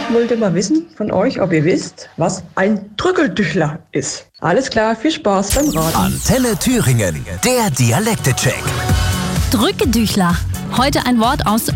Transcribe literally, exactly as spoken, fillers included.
Ich wollte mal wissen von euch, ob ihr wisst, was ein Drückeldüchler ist. Alles klar, viel Spaß beim Raten. Antenne Thüringen, der Dialekte-Check. Drückedüchler. Heute ein Wort aus